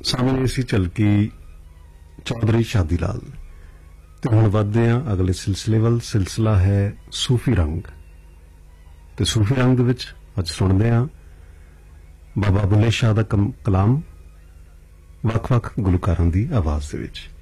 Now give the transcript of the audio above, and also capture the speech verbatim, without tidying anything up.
ਸਾਹਮਣੇ ਸੀ ਝਲਕੀ ਚੌਧਰੀ ਸ਼ਾਦੀ ਲਾਲ ਤੇ ਹੁਣ ਵੱਧਦੇ ਹਾਂ ਅਗਲੇ ਸਿਲਸਿਲੇ ਵੱਲ। ਸਿਲਸਿਲਾ ਹੈ ਸੂਫੀ ਰੰਗ ਤੇ ਸੂਫੀ ਰੰਗ ਦੇ ਵਿੱਚ ਅੱਜ ਸੁਣਦੇ ਹਾਂ ਬਾਬਾ ਬੁੱਲੇ ਸ਼ਾਹ ਦਾ ਕਲਾਮ ਵੱਖ-ਵੱਖ ਗੁਲਕਾਰਾਂ ਦੀ ਆਵਾਜ਼ ਦੇ ਵਿੱਚ।